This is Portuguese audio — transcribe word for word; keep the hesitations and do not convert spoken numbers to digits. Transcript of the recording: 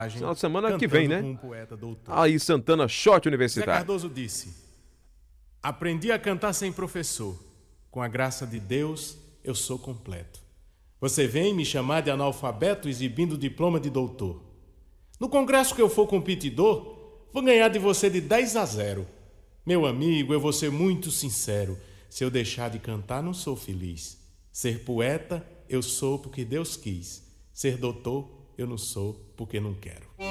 Final de semana que cantando vem, né? com um poeta doutor. Aí, Santana Short Zé Universitário. Cardoso disse: aprendi a cantar sem professor. Com a graça de Deus, eu sou completo. Você vem me chamar de analfabeto exibindo o diploma de doutor. No congresso que eu for competidor, vou ganhar de você de dez a zero. Meu amigo, eu vou ser muito sincero. Se eu deixar de cantar, não sou feliz. Ser poeta, eu sou porque Deus quis. Ser doutor, eu não sou porque não quero.